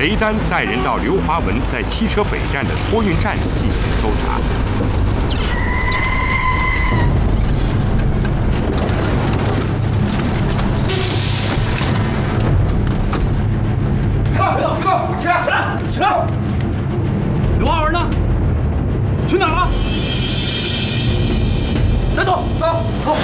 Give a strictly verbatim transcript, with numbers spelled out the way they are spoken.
雷丹带人到刘华文在汽车北站的托运站进行搜查。 别动！起来！起来！起来！刘华文呢？去哪儿了？